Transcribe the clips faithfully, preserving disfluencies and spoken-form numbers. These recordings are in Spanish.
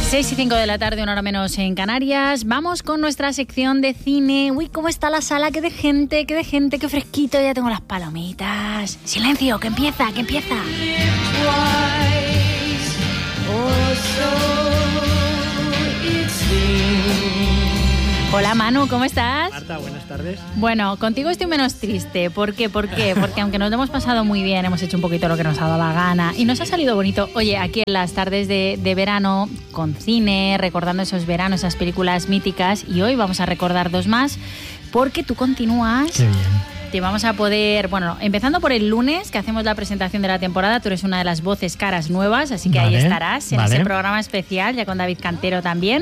seis y cinco de la tarde, una hora menos en Canarias. Vamos con nuestra sección de cine. Uy, ¿cómo está la sala? ¡Qué de gente, qué de gente, qué fresquito! Ya tengo las palomitas. Silencio, que empieza, que empieza. Hola Manu, ¿cómo estás? Marta, buenas tardes. Bueno, contigo estoy menos triste. ¿Por qué? ¿Por qué? Porque aunque nos lo hemos pasado muy bien, hemos hecho un poquito lo que nos ha dado la gana y nos ha salido bonito. Oye, aquí en las tardes de, de verano, con cine, recordando esos veranos, esas películas míticas, y hoy vamos a recordar dos más, porque tú continúas. Qué bien. Te vamos a poder, bueno, empezando por el lunes, que hacemos la presentación de la temporada. Tú eres una de las voces caras nuevas, así que vale, ahí estarás en vale. ese programa especial, ya con David Cantero también.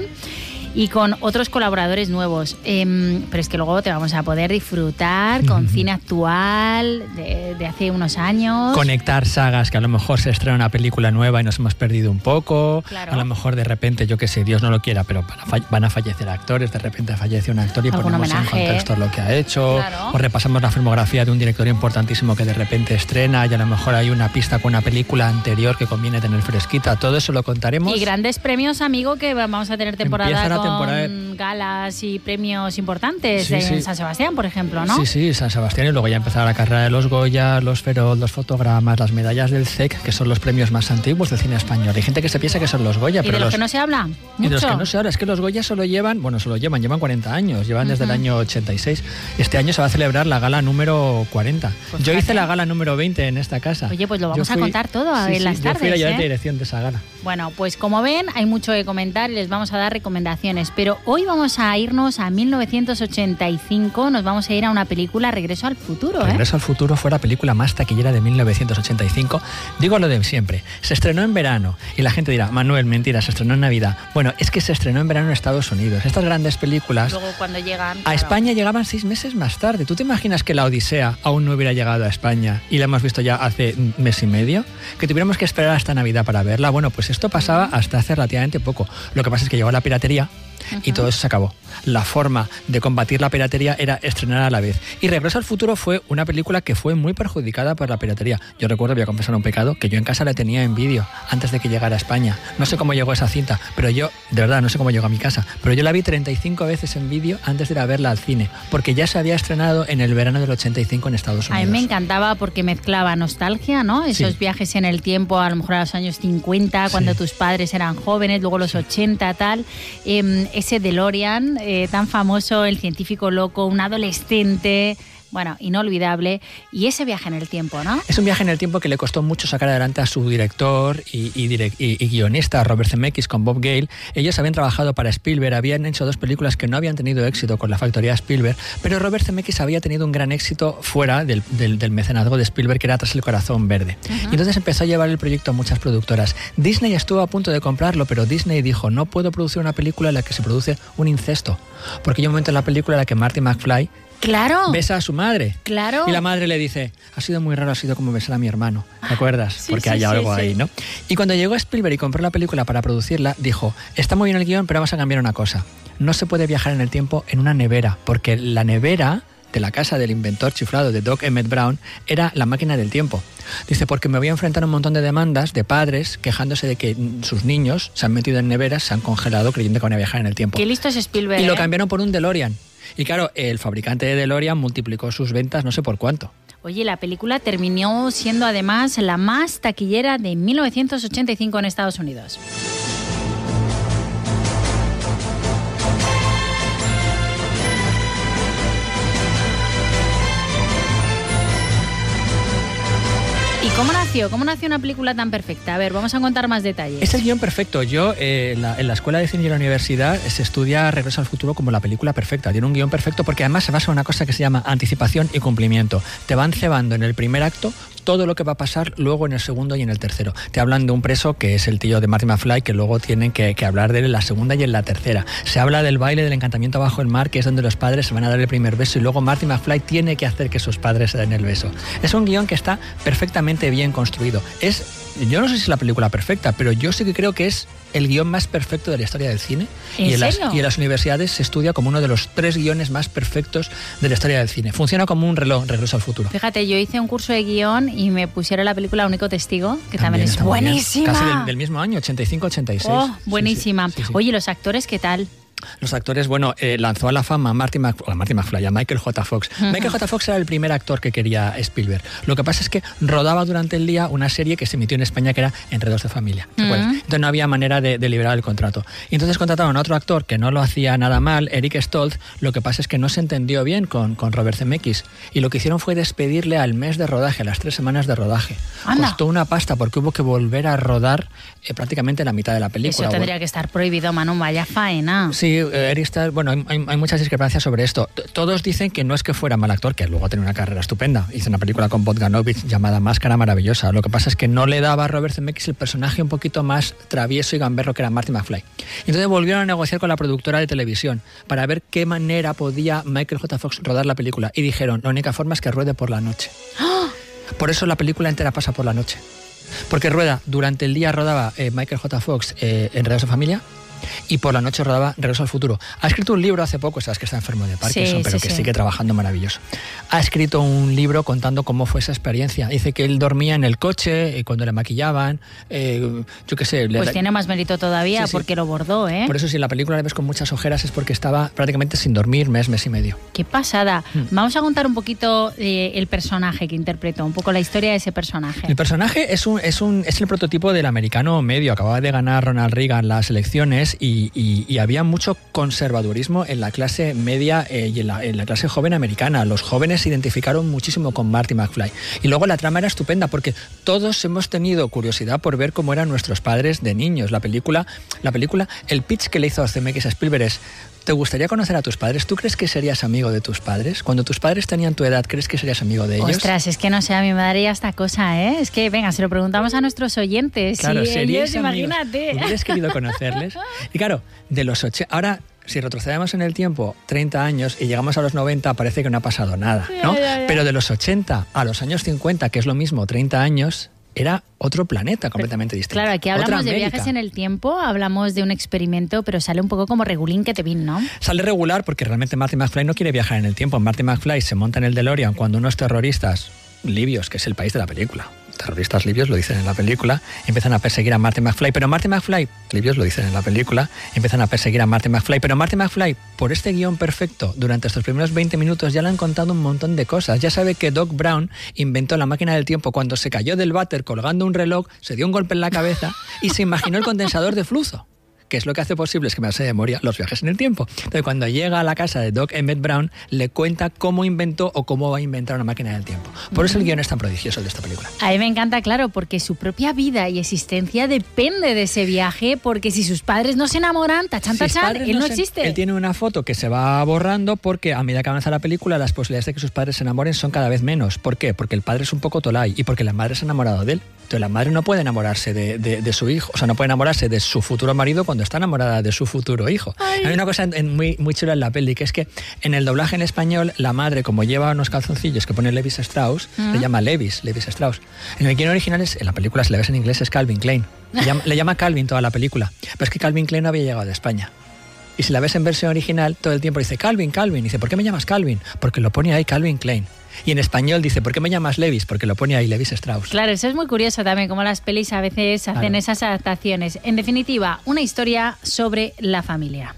Y con otros colaboradores nuevos. Eh, pero es que luego te vamos a poder disfrutar con uh-huh. cine actual de, de hace unos años. Conectar sagas, que a lo mejor se estrena una película nueva y nos hemos perdido un poco. Claro. A lo mejor de repente, yo qué sé, Dios no lo quiera, pero van a, fall- van a fallecer actores, de repente fallece un actor y ¿Algún ponemos homenaje? en contexto lo que ha hecho. Claro. O repasamos la filmografía de un director importantísimo que de repente estrena y a lo mejor hay una pista con una película anterior que conviene tener fresquita. Todo eso lo contaremos. Y grandes premios, amigo, que vamos a tener temporada Empieza la con... temporada... galas y premios importantes sí, en sí. San Sebastián, por ejemplo, ¿no? Sí, sí, San Sebastián, y luego ya empezará la carrera de los Goya, los Ferol, los fotogramas, las medallas del C E C, que son los premios más antiguos del cine español. Hay gente que se piensa que son los Goya, ¿Y pero de los los que no se habla? ¿Mucho? Y de los que no se habla, es que los Goya solo llevan, bueno, solo llevan, llevan cuarenta años, llevan uh-huh. desde el año ochenta y seis. Este año se va a celebrar la gala número cuarenta. Pues Yo hice la gala número veinte en esta casa. Oye, pues lo vamos fui, a contar todo sí, en sí, las yo tardes. Yo fui la ¿eh? dirección de esa gala. Bueno, pues como ven, hay mucho que comentar y les vamos a dar recomendaciones, pero hoy vamos a irnos a mil novecientos ochenta y cinco, nos vamos a ir a una película, Regreso al futuro. ¿eh? Regreso al futuro fue la película más taquillera de mil novecientos ochenta y cinco. Digo lo de siempre, se estrenó en verano y la gente dirá, Manuel, mentira, se estrenó en Navidad. Bueno, es que se estrenó en verano en Estados Unidos. Estas grandes películas luego cuando llegan, a claro. España llegaban seis meses más tarde. ¿Tú te imaginas que La Odisea aún no hubiera llegado a España y la hemos visto ya hace un mes y medio? Que tuviéramos que esperar hasta Navidad para verla. Bueno, pues esto pasaba hasta hace relativamente poco. Lo que pasa es que llegó la piratería uh-huh. y todo eso se acabó. La forma de combatir la piratería era estrenar a la vez. Y Regreso al futuro fue una película que fue muy perjudicada por la piratería. Yo recuerdo, voy a confesar un pecado, que yo en casa la tenía en vídeo antes de que llegara a España. No sé cómo llegó esa cinta, pero yo, de verdad, no sé cómo llegó a mi casa, pero yo la vi treinta y cinco veces en vídeo antes de ir a verla al cine, porque ya se había estrenado en el verano del ochenta y cinco en Estados Unidos. A mí me encantaba porque mezclaba nostalgia, ¿no? Esos sí. viajes en el tiempo, a lo mejor a los años cincuenta, cuando sí. tus padres eran jóvenes, luego los ochenta, tal. Eh, ese DeLorean eh, tan famoso, el científico loco, un adolescente, bueno, inolvidable, y ese viaje en el tiempo, ¿no? Es un viaje en el tiempo que le costó mucho sacar adelante a su director y, y, direct, y, y guionista, Robert Zemeckis, con Bob Gale. Ellos habían trabajado para Spielberg, habían hecho dos películas que no habían tenido éxito con la factoría Spielberg, pero Robert Zemeckis había tenido un gran éxito fuera del, del, del mecenazgo de Spielberg, que era Tras el corazón verde. Uh-huh. Y entonces empezó a llevar el proyecto a muchas productoras. Disney estuvo a punto de comprarlo, pero Disney dijo, no puedo producir una película en la que se produce un incesto, porque hay un momento en la película en la que Marty McFly Claro. besa a su madre. Claro. Y la madre le dice, ha sido muy raro, ha sido como besar a mi hermano. ¿Te acuerdas? Sí, Porque sí, hay sí, algo sí. ahí, ¿no? Y cuando llegó Spielberg y compró la película para producirla, dijo, está muy bien el guión, pero vamos a cambiar una cosa. No se puede viajar en el tiempo en una nevera, porque la nevera de la casa del inventor chiflado de Doc Emmett Brown era la máquina del tiempo. Dice, porque me voy a enfrentar a un montón de demandas de padres quejándose de que sus niños se han metido en neveras, se han congelado creyendo que van a viajar en el tiempo. Qué listo es Spielberg. Y lo ¿eh? cambiaron por un DeLorean. Y claro, el fabricante de DeLorean multiplicó sus ventas no sé por cuánto. Oye, la película terminó siendo además la más taquillera de mil novecientos ochenta y cinco en Estados Unidos. ¿Y cómo nació? ¿Cómo nació una película tan perfecta? A ver, vamos a contar más detalles. Es el guión perfecto. Yo, eh, en, la, en la Escuela de Cine y la Universidad, se estudia Regreso al futuro como la película perfecta. Tiene un guión perfecto porque además se basa en una cosa que se llama anticipación y cumplimiento. Te van cebando en el primer acto todo lo que va a pasar luego en el segundo y en el tercero. Te hablan de un preso que es el tío de Marty McFly, que luego tienen que, que hablar de él en la segunda y en la tercera. Se habla del baile del encantamiento bajo el mar, que es donde los padres se van a dar el primer beso y luego Marty McFly tiene que hacer que sus padres se den el beso. Es un guión que está perfectamente bien construido. Es yo no sé si es la película perfecta, pero yo sí que creo que es el guión más perfecto de la historia del cine. ¿En y, en serio? las, y en las universidades se estudia como uno de los tres guiones más perfectos de la historia del cine. Funciona como un reloj, Regreso al Futuro. Fíjate, yo hice un curso de guión y me pusieron la película Único Testigo, que también, también es buenísima. Casi del, del mismo año, ochenta y cinco ochenta y seis. Oh, buenísima. Sí, sí, sí, sí. Oye, ¿los actores qué tal? Los actores, bueno, eh, lanzó a la fama a Marty, Mc, a Marty McFly, a Michael J. Fox. Uh-huh. Michael J. Fox era el primer actor que quería Spielberg. Lo que pasa es que rodaba durante el día una serie que se emitió en España que era Enredos de Familia. ¿Te acuerdas? Uh-huh. Entonces no había manera de, de liberar el contrato. Y entonces contrataron a otro actor que no lo hacía nada mal, Eric Stoltz. Lo que pasa es que no se entendió bien con, con Robert Zemeckis. Y lo que hicieron fue despedirle al mes de rodaje, a las tres semanas de rodaje. Anda. Costó una pasta porque hubo que volver a rodar eh, prácticamente la mitad de la película. Eso tendría que estar prohibido, Manu, vaya faena. Sí, eh, Eric Stoltz. Bueno, hay, hay muchas discrepancias sobre esto. Todos dicen que no es que fuera mal actor, que luego tiene una carrera estupenda. Hizo una película con Bogdanovich llamada Máscara, maravillosa. Lo que pasa es que no le daba a Robert Zemeckis el personaje un poquito más travieso y gamberro que era Marty McFly. Entonces volvieron a negociar con la productora de televisión para ver qué manera podía Michael J. Fox rodar la película. Y dijeron, la única forma es que ruede por la noche. ¡Oh! Por eso la película entera pasa por la noche. Porque rueda, durante el día rodaba eh, Michael J. Fox eh, Enredados de Familia, y por la noche rodaba Regreso al Futuro. Ha escrito un libro hace poco, sabes que está enfermo de Parkinson, sí, pero sí, que sí. sigue trabajando maravilloso. Ha escrito un libro contando cómo fue esa experiencia. Dice que él dormía en el coche, eh, cuando le maquillaban, eh, yo qué sé. Pues le... tiene más mérito todavía, sí, porque sí. lo bordó, ¿eh? Por eso si en la película le ves con muchas ojeras es porque estaba prácticamente sin dormir mes, mes y medio. ¡Qué pasada! Hmm. Vamos a contar un poquito eh, el personaje que interpretó, un poco la historia de ese personaje. El personaje es, un, es, un, es el prototipo del americano medio. Acababa de ganar Ronald Reagan las elecciones y, y Y había mucho conservadurismo en la clase media eh, y en la, en la clase joven americana. Los jóvenes se identificaron muchísimo con Marty McFly. Y luego la trama era estupenda porque todos hemos tenido curiosidad por ver cómo eran nuestros padres de niños. La película, la película el pitch que le hizo Zemeckis a Spielberg es: ¿te gustaría conocer a tus padres? ¿Tú crees que serías amigo de tus padres? Cuando tus padres tenían tu edad, ¿crees que serías amigo de ellos? Ostras, es que no sé, a mi madre ya esta cosa, ¿eh? Es que, venga, se lo preguntamos a nuestros oyentes. Claro, sí, seríais ellos, amigos. Imagínate. ¿Hubieras querido conocerles? Y claro, de los ochenta... Ahora, si retrocedemos en el tiempo treinta años y llegamos a los noventa, parece que no ha pasado nada, ¿no? Ya, ya, ya. Pero de los ochenta a los años cincuenta, que es lo mismo, treinta años... era otro planeta completamente pero, distinto. Claro, aquí hablamos de viajes en el tiempo, hablamos de un experimento, pero sale un poco como regulín que te vin, ¿no? Sale regular porque realmente Marty McFly no quiere viajar en el tiempo. Marty McFly se monta en el DeLorean cuando unos terroristas libios, que es el país de la película, terroristas libios lo dicen en la película, empiezan a perseguir a Marty McFly, pero Marty McFly, libios lo dicen en la película, empiezan a perseguir a Marty McFly, pero Marty McFly, por este guión perfecto, durante estos primeros veinte minutos ya le han contado un montón de cosas. Ya sabe que Doc Brown inventó la máquina del tiempo cuando se cayó del váter colgando un reloj, se dio un golpe en la cabeza y se imaginó el condensador de flujo, que es lo que hace posible, es que me hace de memoria los viajes en el tiempo. Entonces, cuando llega a la casa de Doc Emmett Brown, le cuenta cómo inventó o cómo va a inventar una máquina del tiempo. Por eso el guión es tan prodigioso de esta película. A mí me encanta, claro, porque su propia vida y existencia depende de ese viaje, porque si sus padres no se enamoran, tachan, tachan, él no, no se, existe. Él tiene una foto que se va borrando porque a medida que avanza la película, las posibilidades de que sus padres se enamoren son cada vez menos. ¿Por qué? Porque el padre es un poco tolai y porque la madre se ha enamorado de él. Entonces la madre no puede enamorarse de, de, de su hijo, o sea, no puede enamorarse de su futuro marido cuando está enamorada de su futuro hijo. Ay. Hay una cosa en, muy, muy chula en la peli, que es que en el doblaje en español, la madre, como lleva unos calzoncillos que pone Levis Strauss, ¿Mm? le llama Levis, Levis Strauss. En el guion original, es, en la película, si la ves en inglés, es Calvin Klein. Le llama, le llama Calvin toda la película. Pero es que Calvin Klein no había llegado de España. Y si la ves en versión original, todo el tiempo dice Calvin, Calvin. Y dice, ¿por qué me llamas Calvin? Porque lo pone ahí Calvin Klein. Y en español dice, ¿por qué me llamas Levis? Porque lo pone ahí Levis Strauss. Claro, eso es muy curioso también, cómo las pelis a veces hacen claro. esas adaptaciones. En definitiva, una historia sobre la familia.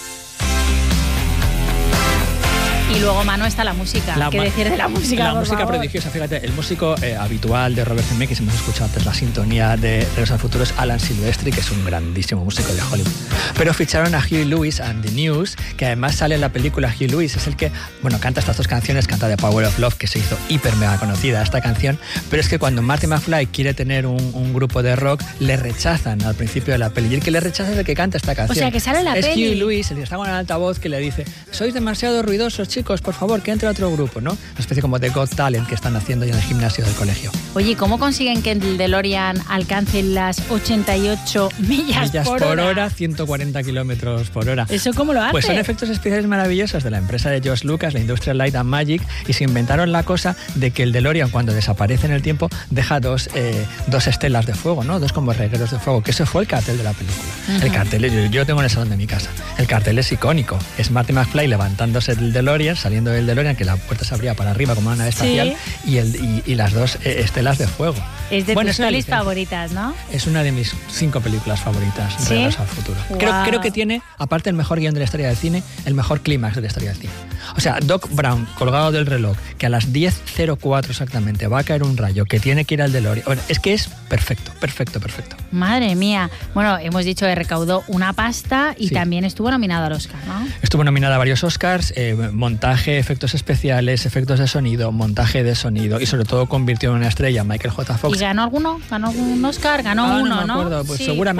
Y luego, Manu, está la música. La ¿Qué ma- decir de la música, La por música favor? prodigiosa, fíjate, el músico eh, habitual de Robert Zemeckis, hemos escuchado antes la sintonía de Regreso al Futuro, es Alan Silvestri, que es un grandísimo músico de Hollywood. Pero ficharon a Huey Lewis and the News, que además sale en la película. Huey Lewis es el que, bueno, canta estas dos canciones, canta The Power of Love, que se hizo hiper mega conocida esta canción, pero es que cuando Marty McFly quiere tener un, un grupo de rock, le rechazan al principio de la peli, y el que le rechaza es el que canta esta canción. O sea, que sale en la es peli. Huey Lewis, el que está con el altavoz, que le dice, sois demasiado ruidosos, chicos. chicos, por favor, que entre otro grupo, ¿no? Una especie como de Got Talent que están haciendo ya en el gimnasio del colegio. Oye, ¿cómo consiguen que el DeLorean alcance las ochenta y ocho millas, millas por, por hora? hora, ciento cuarenta kilómetros por hora. ¿Eso cómo lo hace? Pues son efectos especiales maravillosos de la empresa de George Lucas, la Industrial Light and Magic, y se inventaron la cosa de que el DeLorean, cuando desaparece en el tiempo, deja dos, eh, dos estelas de fuego, ¿no? Dos como regueros de fuego, que eso fue el cartel de la película. Uh-huh. El cartel, yo, yo tengo en el salón de mi casa. El cartel es icónico. Es Marty McFly levantándose del DeLorean, saliendo del DeLorean, que la puerta se abría para arriba como una nave espacial, sí. y, el, y, y las dos eh, estelas de fuego. Es de bueno, tus pelis favoritas, ¿no? Es una de mis cinco películas favoritas, ¿Sí? Regreso al futuro. Wow. Creo, creo que tiene, aparte el mejor guión de la historia del cine, el mejor clímax de la historia del cine. O sea, Doc Brown, colgado del reloj, que a las diez cero cuatro exactamente va a caer un rayo, que tiene que ir al DeLorean. Bueno, es que es perfecto, perfecto, perfecto. Madre mía. Bueno, hemos dicho que recaudó una pasta y sí. también estuvo nominado al Oscar, ¿no? Estuvo nominada a varios Oscars, eh, montaje, efectos especiales, efectos de sonido, montaje de sonido y sobre todo convirtió en una estrella a Michael J. Fox. ¿Y ganó alguno? ¿Ganó algún Oscar? Ganó ah, uno, no? Me acuerdo. ¿no? Pues sí. seguramente.